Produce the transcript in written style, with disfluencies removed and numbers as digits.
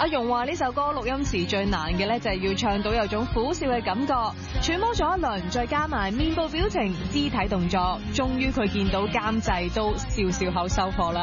阿容話呢首歌錄音時最難嘅咧就係要唱到有種苦笑嘅感覺，揣摩咗一輪，再加埋面部表情、肢體動作，終於佢見到監製都笑笑口收貨啦。